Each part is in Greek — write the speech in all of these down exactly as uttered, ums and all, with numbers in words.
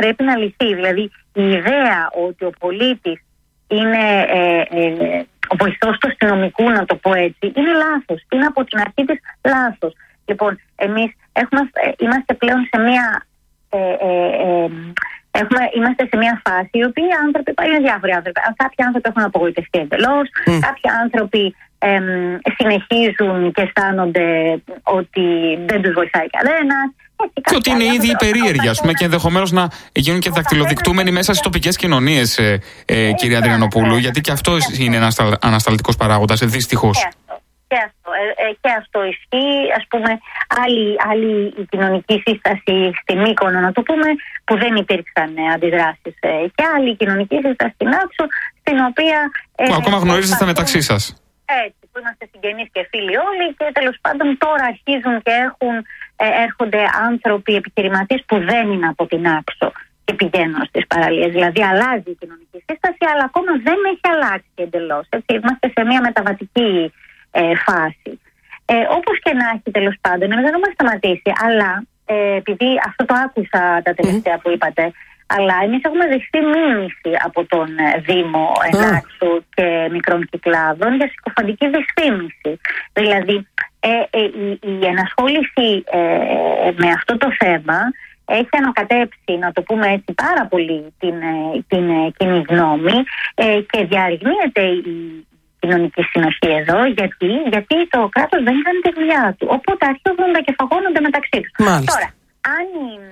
πρέπει να λυθεί. Δηλαδή η ιδέα ότι ο πολίτης είναι ε, ε, ο βοηθός του αστυνομικού, να το πω έτσι, είναι λάθος. Είναι από την αρχή της λάθος. Λοιπόν, εμείς έχουμε, είμαστε πλέον σε μια... Ε, ε, ε, Έχουμε, είμαστε σε μια φάση οι οποίοι άνθρωποι, είναι διάφοροι άνθρωποι. Κάποιοι άνθρωποι έχουν απογοητευτεί εντελώς, mm. κάποιοι άνθρωποι εμ, συνεχίζουν και αισθάνονται ότι δεν τους βοηθάει κανένας. Και ότι είναι ήδη περίεργοι, ας πούμε, και ενδεχομένως να γίνουν και δακτυλοδεικτούμενοι μέσα στις τοπικές κοινωνίες, ε, ε, κυρία Ανδριανοπούλου, γιατί και αυτό είναι ένας ανασταλτικός παράγοντας, δυστυχώς. Και αυτό, ε, ε, και αυτό ισχύει. Ας πούμε, άλλη, άλλη η κοινωνική σύσταση στη Μύκονο, να το πούμε, που δεν υπήρξαν ε, αντιδράσεις. Ε, και άλλη η κοινωνική σύσταση στην Άξο, στην οποία... Ε, που ακόμα γνωρίζεστε μεταξύ σας. Έτσι, που είμαστε συγγενείς και φίλοι όλοι, και τέλος πάντων τώρα αρχίζουν και έχουν, ε, έρχονται άνθρωποι επιχειρηματίες που δεν είναι από την Άξο και πηγαίνουν στις παραλίες. Δηλαδή αλλάζει η κοινωνική σύσταση, αλλά ακόμα δεν έχει αλλάξει εντελώς. Έτσι, είμαστε σε μια μεταβατική Ε, φάση. Ε, όπως και να έχει, τέλος πάντων, εμείς δεν έχουμε σταματήσει, αλλά ε, επειδή αυτό το άκουσα τα τελευταία mm. που είπατε, αλλά εμείς έχουμε δεχθεί μήνυση από τον Δήμο Ενάξου mm. και Μικρών Κυκλάδων για συκοφαντική δυσφήμιση. Δηλαδή ε, ε, η, η ενασχόληση ε, με αυτό το θέμα έχει ανακατέψει, να το πούμε έτσι, πάρα πολύ την, την, την κοινή γνώμη ε, και διαρριγνύεται η κοινωνική συνοχή εδώ, γιατί, γιατί το κράτος δεν κάνει τη δουλειά του. Οπότε αρχίζουν να κεφαγώνονται μεταξύ τους. Τώρα, αν,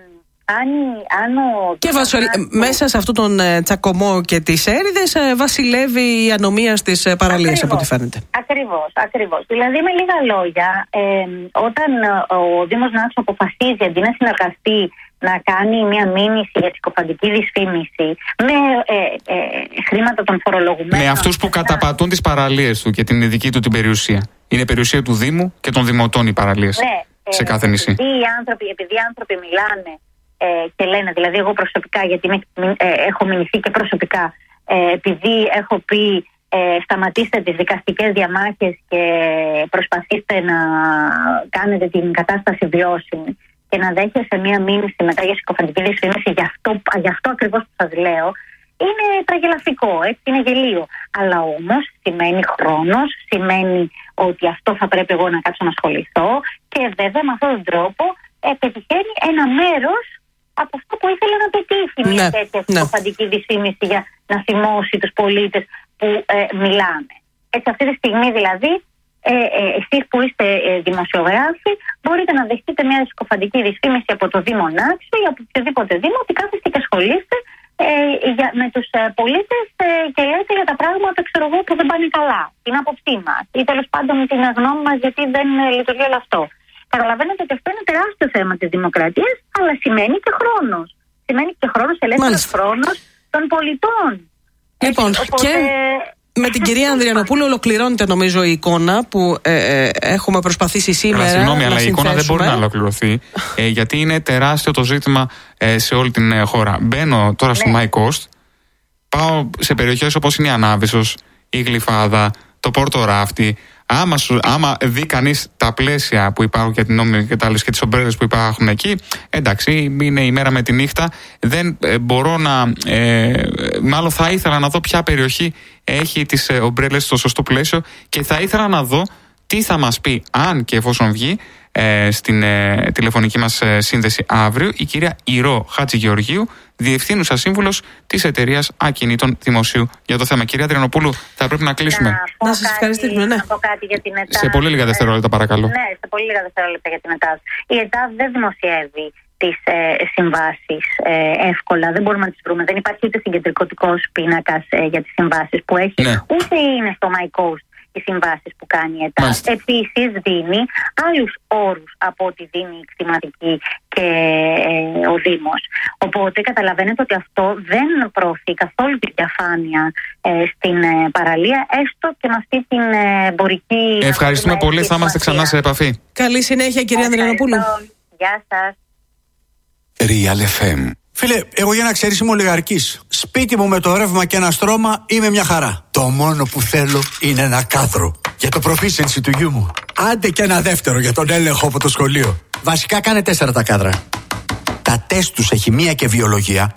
αν, αν ο... Και βασολ... μέσα σε αυτόν τον ε, τσακωμό και τις έρηδες ε, βασιλεύει η ανομία στις ε, παραλίες, από ό,τι φαίνεται. Ακριβώς, ακριβώς. Δηλαδή, με λίγα λόγια, ε, όταν ο Δήμος Νάξου αποφασίζει αντί να συνεργαστεί να κάνει μια μήνυση για συκοφαντική δυσφήμιση με ε, ε, χρήματα των φορολογουμένων. Με αυτούς που καταπατούν τις παραλίες του και την δική του την περιουσία. Είναι περιουσία του Δήμου και των δημοτών οι παραλίες. Ναι, σε κάθε ε, νησί. Επειδή οι άνθρωποι, επειδή οι άνθρωποι μιλάνε ε, και λένε, δηλαδή εγώ προσωπικά, γιατί με, ε, έχω μηνυθεί και προσωπικά, ε, επειδή έχω πει ε, σταματήστε τις δικαστικές διαμάχες και προσπαθήστε να κάνετε την κατάσταση βιώσιμη και να δέχεσαι μία μήνυση μετά για συκοφαντική δυσφήμιση, γι' αυτό, γι' αυτό ακριβώς που σας λέω, είναι τραγελαφικό, έτσι, είναι γελίο. Αλλά όμως σημαίνει χρόνος, σημαίνει ότι αυτό θα πρέπει εγώ να κάτσω να ασχοληθώ, και βέβαια με αυτόν τον τρόπο ε, πετυχαίνει ένα μέρος από αυτό που ήθελε να πετύχει, μια ναι, τέτοια συκοφαντική ναι. δυσφήμιση για να θυμώσει τους πολίτες που ε, μιλάνε. Έτσι, αυτή τη στιγμή δηλαδή, Ε, ε, εσείς που είστε ε, δημοσιογράφοι, μπορείτε να δεχτείτε μια συκοφαντική δυσφήμιση από το Δήμο Νάξου ή από οποιοδήποτε Δήμο ότι κάθεστε και ασχολείστε ε, για, με τους ε, πολίτες ε, και λέτε για τα πράγματα, ξέρω εγώ, που δεν πάνε καλά, την άποψή μας ή τέλος πάντων την γνώμη μας γιατί δεν ε, λειτουργεί όλο αυτό. Καταλαβαίνετε ότι αυτό είναι τεράστιο θέμα της δημοκρατίας, αλλά σημαίνει και χρόνος. Σημαίνει και χρόνος, ελεύθερος χρόνος των πολιτών. Λοιπόν, Έτσι, οπότε, και... με την κυρία Ανδριανοπούλου ολοκληρώνεται νομίζω η εικόνα που ε, ε, έχουμε προσπαθήσει σήμερα. Καλά, συγγνώμη, αλλά η συνθέσουμε. εικόνα δεν μπορεί να ολοκληρωθεί ε, γιατί είναι τεράστιο το ζήτημα ε, σε όλη την ε, χώρα. Μπαίνω τώρα στο My Coast, πάω σε περιοχές όπως είναι η Ανάβησος, η Γλυφάδα, το Πόρτο Ράφτη. Άμα, άμα δει κανείς τα πλαίσια που υπάρχουν και την νόμιμη και, και τις ομπρέλες που υπάρχουν εκεί, εντάξει, είναι η μέρα με τη νύχτα. Δεν ε, μπορώ να. Ε, μάλλον θα ήθελα να δω ποια περιοχή έχει τις ε, ομπρέλες στο σωστό πλαίσιο και θα ήθελα να δω τι θα μας πει, αν και εφόσον βγει, ε, στην ε, τηλεφωνική μας ε, σύνδεση αύριο, η κυρία Ηρώ Χατζηγεωργίου, διευθύνουσα σύμβουλος της εταιρείας Ακινήτων Δημοσίου για το θέμα. Κυρία Ανδριανοπούλου, θα πρέπει να κλείσουμε. Να, να σας ευχαριστήσουμε, ναι. Να πω κάτι για την ΕΤΑΔ. Σε πολύ λίγα δευτερόλεπτα, παρακαλώ. Ναι, σε πολύ λίγα δευτερόλεπτα για την ΕΤΑΔ. Η ΕΤΑΔ δεν δημοσιεύει τις ε, συμβάσεις ε, εύκολα. Δεν μπορούμε να τις βρούμε. Δεν υπάρχει ούτε συγκεντρικωτικός πίνακας ε, για τις συμβάσεις που έχει, ναι. Ούτε είναι στο My Coast οι συμβάσεις που κάνει η ΕΤΑΔ. Επίσης δίνει άλλους όρους από ό,τι δίνει η κτηματική και ε, ο Δήμος. Οπότε καταλαβαίνετε ότι αυτό δεν προωθεί καθόλου τη διαφάνεια ε, στην ε, παραλία, έστω και με αυτή την ε, εμπορική. Ευχαριστούμε πολύ, θα είμαστε ξανά σε επαφή. Καλή συνέχεια, κυρία Ανδριανοπούλου. Γεια σας. Real εφ εμ. Φίλε, εγώ για να ξέρεις είμαι ολιγαρκής. Σπίτι μου με το ρεύμα και ένα στρώμα είμαι μια χαρά. Το μόνο που θέλω είναι ένα κάδρο για το proficiency του γιού μου. Άντε και ένα δεύτερο για τον έλεγχο από το σχολείο. Βασικά κάνε τέσσερα τα κάδρα. Τα τεστ τους σε χημεία και βιολογία